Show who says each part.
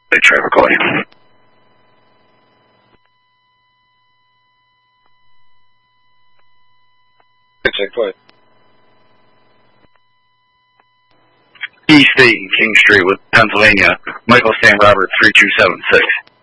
Speaker 1: Trevor calling.
Speaker 2: Check point.
Speaker 1: East 8 and King Street with Pennsylvania. Michael Sam Robert 3276.